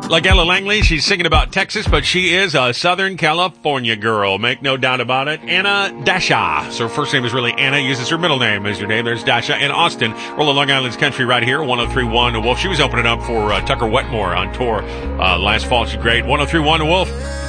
Like Ella Langley, she's singing about Texas, but she is a Southern California girl. Make no doubt about it. Anna Dasha. So her first name is really Anna, uses her middle name as your name. There's Dasha. In Austin, rolling Long Island's country right here, 103.1 Wolf. She was opening up for Tucker Wetmore on tour last fall. She's great. 103.1 Wolf.